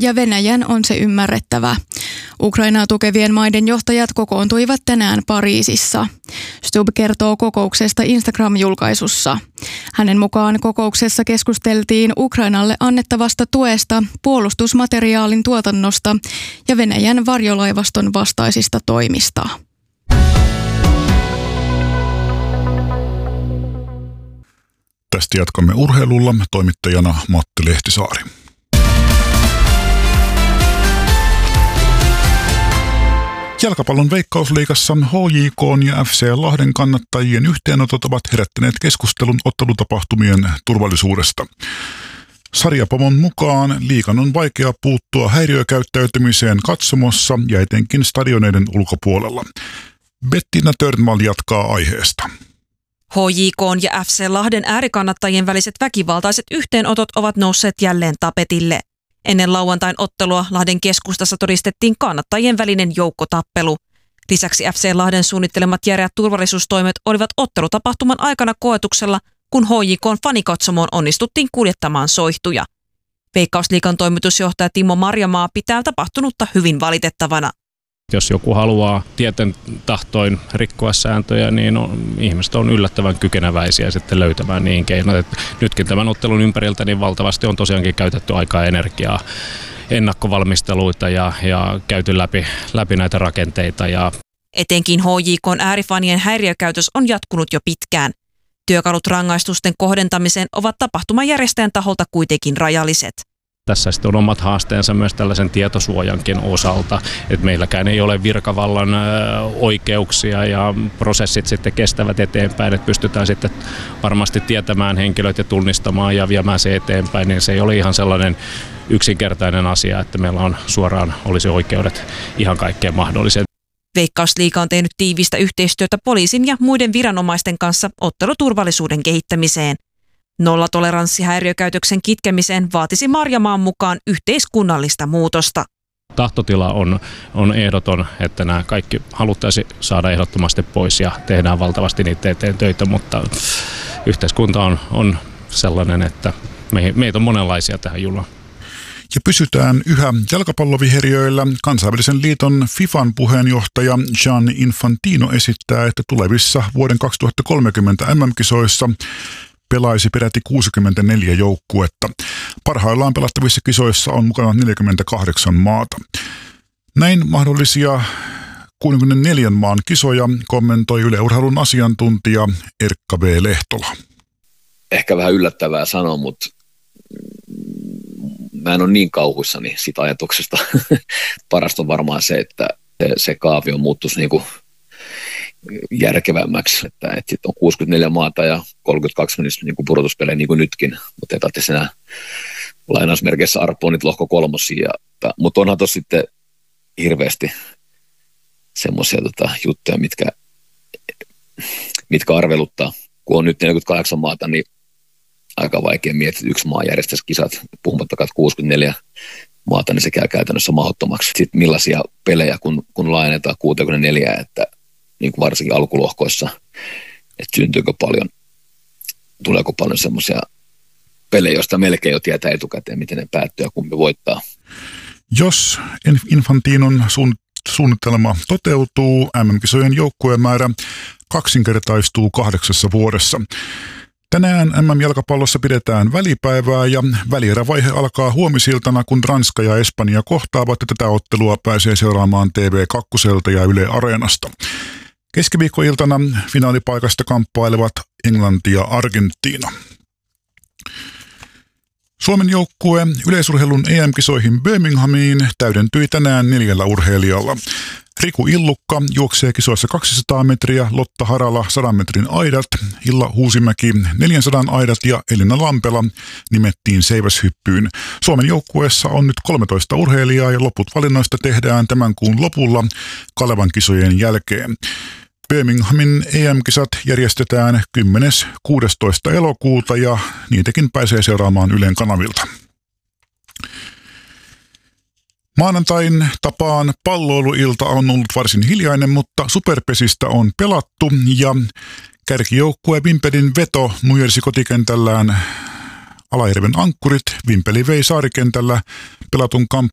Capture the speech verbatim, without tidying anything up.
ja Venäjän on se ymmärrettävä. Ukrainaa tukevien maiden johtajat kokoontuivat tänään Pariisissa. Stubb kertoo kokouksesta Instagram-julkaisussa. Hänen mukaan kokouksessa keskusteltiin Ukrainalle annettavasta tuesta, puolustusmateriaalin tuotannosta ja Venäjän varjolaivaston vastaisista toimista. Tästä jatkamme urheilulla, toimittajana Matti Lehtisaari. Jalkapallon Veikkausliigassa H J K:n ja F C Lahden kannattajien yhteenotot ovat herättäneet keskustelun ottelutapahtumien turvallisuudesta. Sarjapomon mukaan liigan on vaikea puuttua häiriökäyttäytymiseen katsomossa ja etenkin stadioneiden ulkopuolella. Bettina Törnvall jatkaa aiheesta. H J K:n ja F C Lahden äärikannattajien väliset väkivaltaiset yhteenotot ovat nousseet jälleen tapetille. Ennen lauantain ottelua Lahden keskustassa todistettiin kannattajien välinen joukkotappelu. Lisäksi F C Lahden suunnittelemat järeät turvallisuustoimet olivat ottelutapahtuman aikana koetuksella, kun H J K:n fanikatsomoon onnistuttiin kuljettamaan soihtuja. Veikkausliigan toimitusjohtaja Timo Marjamaa pitää tapahtunutta hyvin valitettavana. Jos joku haluaa tieten tahtoin rikkoa sääntöjä, niin on, ihmiset on yllättävän kykeneväisiä sitten löytämään niin keinot. Nytkin tämän ottelun ympäriltä niin valtavasti on tosiaankin käytetty aikaa ja energiaa, ennakkovalmisteluita ja, ja käyty läpi, läpi näitä rakenteita. Ja etenkin H J K:n äärifanien häiriökäytös on jatkunut jo pitkään. Työkalut rangaistusten kohdentamiseen ovat tapahtumajärjestäjän taholta kuitenkin rajalliset. Tässä sitten on omat haasteensa myös tällaisen tietosuojankin osalta, että meilläkään ei ole virkavallan oikeuksia ja prosessit sitten kestävät eteenpäin, että pystytään sitten varmasti tietämään henkilöt ja tunnistamaan ja viemään se eteenpäin, niin se ei ole ihan sellainen yksinkertainen asia, että meillä on suoraan olisi oikeudet ihan kaikkeen mahdolliseen. Veikkausliiga on tehnyt tiivistä yhteistyötä poliisin ja muiden viranomaisten kanssa otteluturvallisuuden kehittämiseen. Nollatoleranssi häiriökäytöksen kitkemiseen vaatisi Marjamaan mukaan yhteiskunnallista muutosta. Tahtotila on, on ehdoton, että nämä kaikki haluttaisiin saada ehdottomasti pois ja tehdään valtavasti niitä eteen töitä, mutta yhteiskunta on, on sellainen, että me, meitä on monenlaisia tähän julaan. Ja pysytään yhä jalkapalloviheriöillä. Kansainvälisen liiton FIFAn puheenjohtaja Gianni Infantino esittää, että tulevissa vuoden kaksituhattakolmekymmentä M M-kisoissa pelaisi peräti kuusikymmentäneljä joukkuetta. Parhaillaan pelattavissa kisoissa on mukana neljäkymmentäkahdeksan maata. Näin mahdollisia kuusikymmentäneljän maan kisoja kommentoi Yle Urheilun asiantuntija Erkka B. Lehtola. Ehkä vähän yllättävää sanoa, mutta mä en ole niin kauhuissani siitä ajatuksesta. Parasta on varmaan se, että se kaavio muuttuisi niin kuin järkevämmäksi, että, että on kuusikymmentäneljä maata ja kolmekymmentäkaksi menisi niin kuin pudotuspelejä niin kuin nytkin, mutta ei tarvitse enää lainausmerkeissä arpoa niitä lohko kolmosia. Mutta onhan tuossa sitten hirveästi semmoisia tota, juttuja, mitkä, mitkä arveluttaa. Kun on nyt neljäkymmentäkahdeksan maata, niin aika vaikea miettiä, että yksi maa järjestäisi kisat, puhumattakaan kuusikymmentäneljä maata, niin se käy käytännössä mahdottomaksi. Sitten millaisia pelejä, kun, kun laajennetaan kuusikymmentäneljä, että niin kuin varsinkin alkulohkoissa, että syntyykö paljon, tuleeko paljon semmoisia pelejä, joista melkein jo tietää etukäteen, miten ne päättyy ja kumpi voittaa. Jos Infantinon suunnitelma toteutuu, M M-kisojen joukkuemäärä kaksinkertaistuu kahdeksassa vuodessa. Tänään M M-jalkapallossa pidetään välipäivää ja välierävaihe alkaa huomisiltana, kun Ranska ja Espanja kohtaavat ja tätä ottelua pääsee seuraamaan T V kaksi ja Yle Areenasta. Keskiviikkoiltana finaalipaikasta kamppailevat Englanti ja Argentiina. Suomen joukkue yleisurheilun E M-kisoihin Birminghamiin täydentyi tänään neljällä urheilijalla. Riku Illukka juoksee kisoissa kaksisataa metriä, Lotta Harala sadan metrin aidat, Hilla Huusimäki neljänsadan aidat ja Elina Lampela nimettiin seiväshyppyyn. Suomen joukkueessa on nyt kolmetoista urheilijaa ja loput valinnoista tehdään tämän kuun lopulla Kalevan kisojen jälkeen. Birminghamin E M-kisat järjestetään kymmenes kuudestoista elokuuta ja niitäkin pääsee seuraamaan Ylen kanavilta. Maanantain tapaan palloiluilta on ollut varsin hiljainen, mutta superpesistä on pelattu ja kärkijoukkue Vimpelin veto nujersi kotikentällään Alajärven Ankkurit. Vimpeli vei saarikentällä pelatun kamp-